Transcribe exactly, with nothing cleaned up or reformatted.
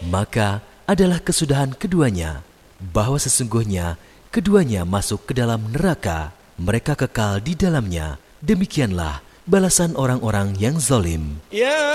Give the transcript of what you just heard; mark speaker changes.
Speaker 1: Maka adalah kesudahan keduanya, bahwa sesungguhnya keduanya masuk ke dalam neraka, mereka kekal di dalamnya. Demikianlah balasan orang-orang yang zalim.
Speaker 2: Ya